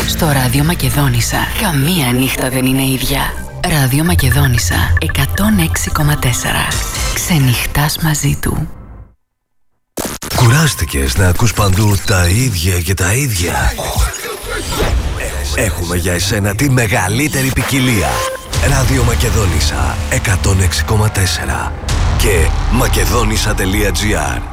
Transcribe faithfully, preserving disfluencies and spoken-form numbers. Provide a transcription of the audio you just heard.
Στο Ράδιο Μακεδόνισσα καμία νύχτα δεν είναι ίδια. Ράδιο Μακεδόνισσα εκατόν έξι κόμμα τέσσερα. Ξενυχτάς μαζί του. Κουράστηκες να ακούς παντού τα ίδια και τα ίδια? Έχουμε για εσένα τη μεγαλύτερη ποικιλία. Ράδιο Μακεδόνισσα εκατόν έξι κόμμα τέσσερα και μακεδόνισσα τελεία τζι άρ.